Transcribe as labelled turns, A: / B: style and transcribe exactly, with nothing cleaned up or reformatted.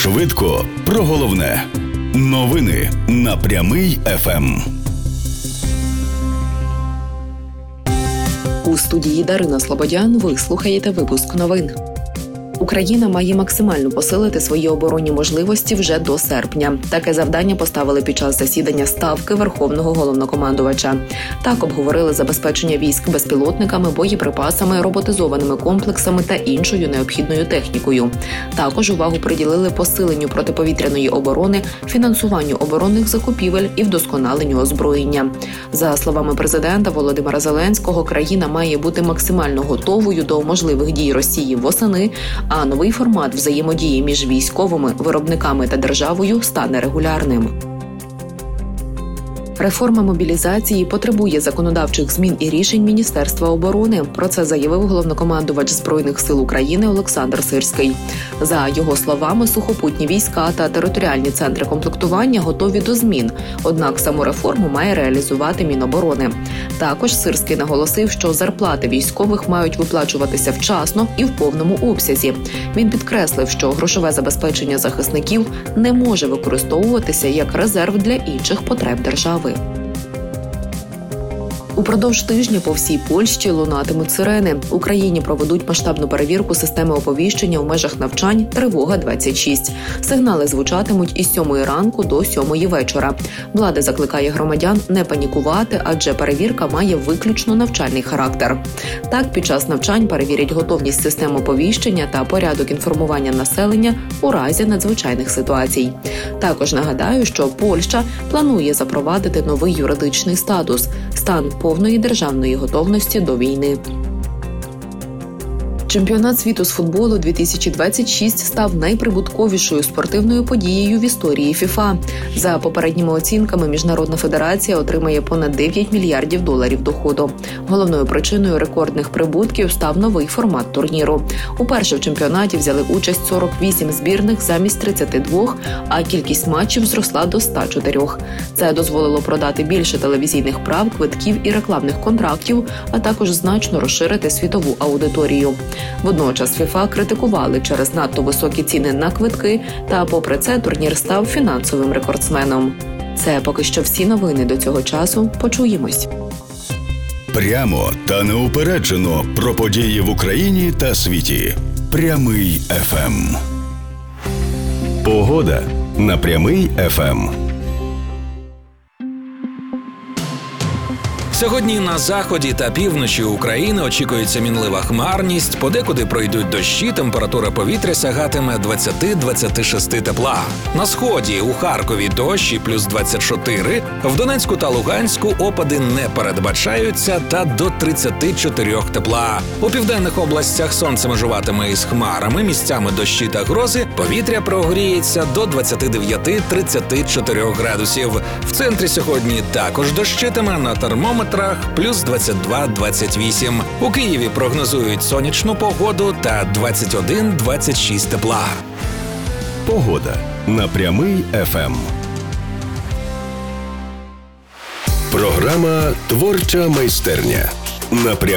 A: Швидко про головне. Новини на Прямий еф ем.
B: У студії Дарина Слободян ви слухаєте випуск новин. Україна має максимально посилити свої оборонні можливості вже до серпня. Таке завдання поставили під час засідання Ставки Верховного Головнокомандувача. Так обговорили забезпечення військ безпілотниками, боєприпасами, роботизованими комплексами та іншою необхідною технікою. Також увагу приділили посиленню протиповітряної оборони, фінансуванню оборонних закупівель і вдосконаленню озброєння. За словами президента Володимира Зеленського, країна має бути максимально готовою до можливих дій Росії восени, а новий формат взаємодії між військовими, виробниками та державою стане регулярним. Реформа мобілізації потребує законодавчих змін і рішень Міністерства оборони. Про це заявив головнокомандувач Збройних сил України Олександр Сирський. За його словами, сухопутні війська та територіальні центри комплектування готові до змін, однак саму реформу має реалізувати Міноборони. Також Сирський наголосив, що зарплати військових мають виплачуватися вчасно і в повному обсязі. Він підкреслив, що грошове забезпечення захисників не може використовуватися як резерв для інших потреб держави. Упродовж тижня по всій Польщі лунатимуть сирени. В Україні проведуть масштабну перевірку системи оповіщення в межах навчань «Тривога двадцять шість». Сигнали звучатимуть із сьомої ранку до сьомої вечора. Влада закликає громадян не панікувати, адже перевірка має виключно навчальний характер. Так, під час навчань перевірять готовність систем оповіщення та порядок інформування населення у разі надзвичайних ситуацій. Також нагадаю, що Польща планує запровадити новий юридичний статус – стан повної державної готовності до війни. Чемпіонат світу з футболу дві тисячі двадцять шість став найприбутковішою спортивною подією в історії ФІФА. За попередніми оцінками, Міжнародна федерація отримає понад дев'ять мільярдів доларів доходу. Головною причиною рекордних прибутків став новий формат турніру. Уперше в чемпіонаті взяли участь сорок вісім збірних замість тридцяти двох, а кількість матчів зросла до ста чотирьох. Це дозволило продати більше телевізійних прав, квитків і рекламних контрактів, а також значно розширити світову аудиторію. Водночас ФІФА критикували через надто високі ціни на квитки, та попри це турнір став фінансовим рекордсменом. Це поки що всі новини до цього часу. Почуємось.
A: Прямо та неупереджено про події в Україні та світі. Прямий еф ем. Погода на Прямий еф ем.
C: Сьогодні на заході та півночі України очікується мінлива хмарність, подекуди пройдуть дощі, температура повітря сягатиме двадцять-двадцять шість тепла. На сході у Харкові дощі плюс двадцять чотири, в Донецьку та Луганську опади не передбачаються та до тридцять чотири тепла. У південних областях сонце межуватиме із хмарами, місцями дощі та грози, повітря прогріється до двадцять дев'ять - тридцять чотири градусів. В центрі сьогодні також дощитиме, на термометрах плюс двадцять два - двадцять вісім. У Києві прогнозують сонячну погоду та двадцять один - двадцять шість тепла.
A: Погода на Прямий еф ем. Програма «Творча майстерня» на Прямий